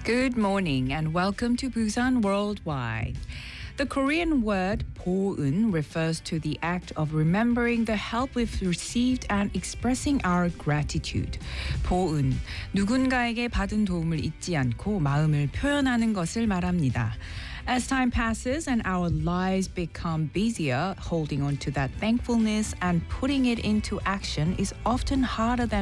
Good morning and welcome to Busan Worldwide. The Korean word 보은 refers to the act of remembering the help we've received and expressing our gratitude. 보은, 누군가에게 받은 도움을 잊지 않고 마음을 표현하는 것을 말합니다. As time passes and our lives become busier, holding on to that thankfulness and putting it into action is often harder than